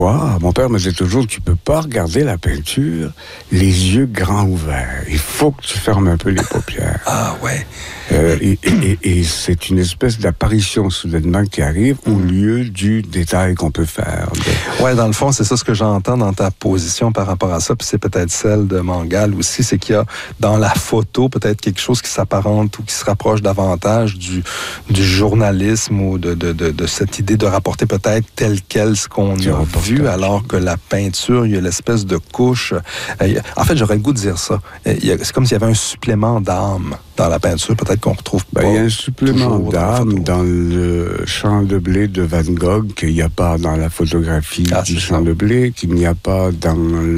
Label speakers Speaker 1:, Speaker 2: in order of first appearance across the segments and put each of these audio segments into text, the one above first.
Speaker 1: Wow, mon père me disait toujours, tu peux pas regarder la peinture les yeux grands ouverts. Il faut que tu fermes un peu les paupières.
Speaker 2: Ah ouais.
Speaker 1: Et c'est une espèce d'apparition soudainement qui arrive au lieu du détail qu'on peut faire.
Speaker 2: Ouais, dans le fond, c'est ça ce que j'entends dans ta position par rapport à ça, puis c'est peut-être celle de Mangal aussi, c'est qu'il y a dans la photo peut-être quelque chose qui s'apparente ou qui se rapproche davantage du journalisme ou de cette idée de rapporter peut-être tel quel ce qu'on a vu, alors que la peinture, il y a l'espèce de couche. En fait, j'aurais le goût de dire ça. C'est comme s'il y avait un supplément d'âme dans la peinture, peut-être qu'on retrouve pas.
Speaker 1: Il y a un supplément d'âme dans le champ de blé de Van Gogh qu'il n'y a pas dans la photographie du champ de blé, qu'il n'y a pas dans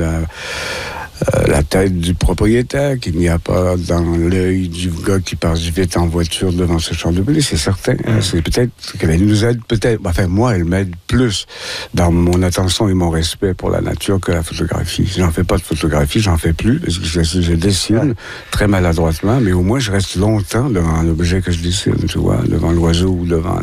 Speaker 1: la tête du propriétaire, qu'il n'y a pas dans l'œil du gars qui passe vite en voiture devant ce champ de blé, c'est certain. C'est peut-être qu'elle nous aide, enfin moi, elle m'aide plus dans mon attention et mon respect pour la nature que la photographie. J'en fais pas de photographie, j'en fais plus, parce que je dessine très maladroitement, mais au moins je reste longtemps devant l'objet que je dessine, tu vois, devant l'oiseau ou devant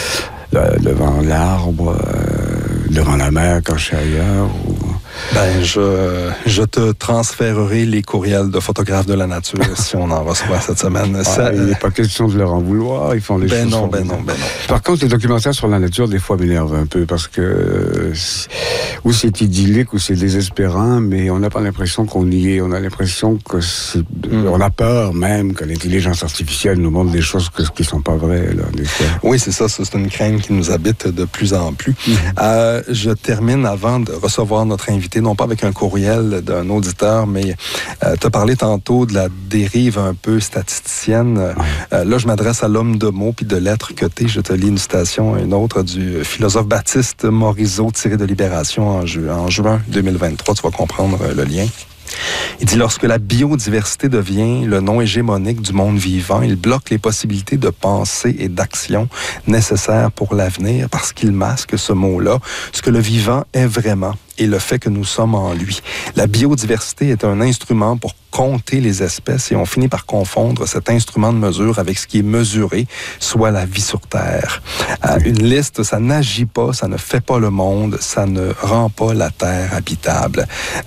Speaker 1: l'arbre, devant la mer quand je suis ailleurs.
Speaker 2: Ben, je te transférerai les courriels de photographes de la nature si on en reçoit cette semaine.
Speaker 1: Il n'est pas question de leur en vouloir, ils font les choses.
Speaker 2: Non.
Speaker 1: Par contre, les documentaires sur la nature, des fois, m'énervent un peu parce que ou c'est idyllique ou c'est désespérant, mais on n'a pas l'impression qu'on y est. On a l'impression que on a peur même que l'intelligence artificielle nous montre des choses qui ne sont pas vraies. Là, des fois.
Speaker 2: Oui, c'est ça. C'est une crainte qui nous habite de plus en plus. Je termine avant de recevoir notre invité, non pas avec un courriel d'un auditeur, mais tu as parlé tantôt de la dérive un peu statisticienne. Là, je m'adresse à l'homme de mots puis de lettres que t'es. Je te lis une citation, une autre du philosophe Baptiste Morisot, tiré de Libération en juin 2023. Tu vas comprendre le lien. Il dit « Lorsque la biodiversité devient le nom hégémonique du monde vivant, il bloque les possibilités de pensée et d'action nécessaires pour l'avenir parce qu'il masque ce mot-là, ce que le vivant est vraiment et le fait que nous sommes en lui. La biodiversité est un instrument pour compter les espèces et on finit par confondre cet instrument de mesure avec ce qui est mesuré, soit la vie sur Terre. Une liste, ça n'agit pas, ça ne fait pas le monde, ça ne rend pas la Terre habitable. »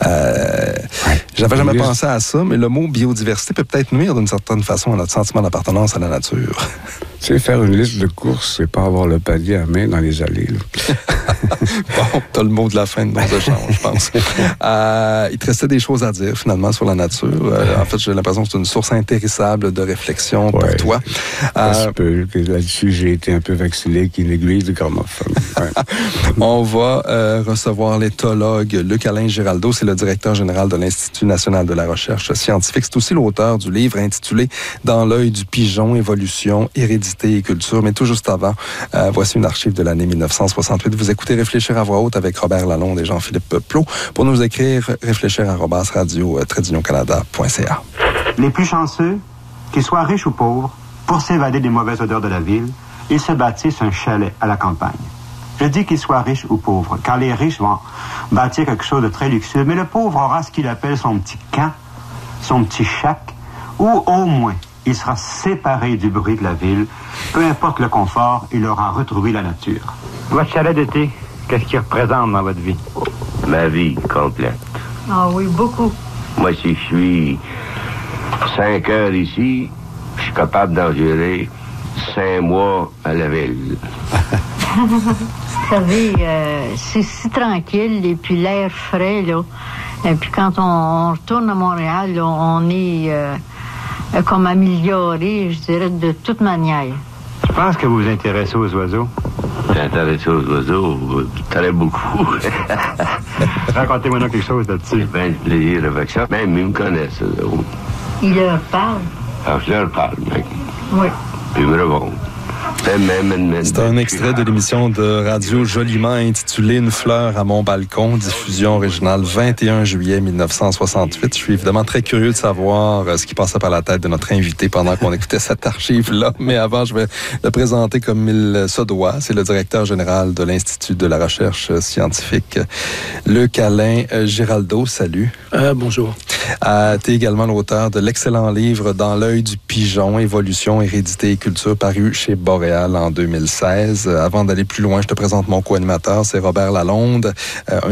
Speaker 2: J'avais jamais pensé à ça, mais le mot biodiversité peut peut-être nuire d'une certaine façon à notre sentiment d'appartenance à la nature.
Speaker 1: Tu sais, faire une liste de courses, c'est pas avoir le panier à main dans les allées.
Speaker 2: Bon, t'as le mot de la fin de nos échanges, je pense. Il te restait des choses à dire, finalement, sur la nature. En fait, j'ai l'impression que c'est une source intéressable de réflexion pour toi.
Speaker 1: Là-dessus, j'ai été un peu vacciné qu'une aiguille de gramophone.
Speaker 2: On va recevoir l'éthologue Luc-Alain Giraldo. C'est le directeur général de l'Institut national de la recherche scientifique. C'est aussi l'auteur du livre intitulé « Dans l'œil du pigeon, évolution, hérédité et culture ». Mais tout juste avant, voici une archive de l'année 1968. Vous écoutez Réfléchir à voix haute avec Robert Lalonde et Jean-Philippe Plot. Pour nous écrire, réfléchir@radio-canada.ca.
Speaker 3: Les plus chanceux, qu'ils soient riches ou pauvres, pour s'évader des mauvaises odeurs de la ville, ils se bâtissent un chalet à la campagne. Je dis qu'ils soient riches ou pauvres, car les riches vont bâtir quelque chose de très luxueux, mais le pauvre aura ce qu'il appelle son petit camp, son petit shack, où au moins il sera séparé du bruit de la ville. Peu importe le confort, il aura retrouvé la nature. Votre chalet d'été, qu'est-ce qu'il représente dans votre vie?
Speaker 4: Ma vie complète.
Speaker 5: Ah oui, beaucoup.
Speaker 4: Moi, si je suis 5 heures ici, je suis capable d'en gérer 5 mois à la ville.
Speaker 5: Vous savez, c'est si tranquille et puis l'air frais, là. Et puis quand on retourne à Montréal, là, on est comme amélioré, je dirais, de toute manière.
Speaker 3: Je pense que vous vous intéressez aux oiseaux.
Speaker 4: T'intéresser aux oiseaux, très beaucoup.
Speaker 3: Racontez-moi donc quelque chose là-dessus.
Speaker 4: J'ai bien de plaisir avec ça. Même ils me connaissent.
Speaker 5: Il leur parle.
Speaker 4: Alors, je leur parle, mec.
Speaker 5: Oui.
Speaker 4: Puis ils me répondent.
Speaker 2: C'est un extrait de l'émission de radio joliment intitulée « Une fleur à mon balcon », diffusion originale 21 juillet 1968. Je suis évidemment très curieux de savoir ce qui passait par la tête de notre invité pendant qu'on écoutait cette archive-là. Mais avant, je vais le présenter comme il se doit. C'est le directeur général de l'Institut de la recherche scientifique, Luc-Alain Giraldo. Salut.
Speaker 6: Bonjour.
Speaker 2: Tu es également l'auteur de l'excellent livre « Dans l'œil du pigeon, évolution, hérédité et culture » paru chez Boréal en 2016. Avant d'aller plus loin, je te présente mon co-animateur, c'est Robert Lalonde.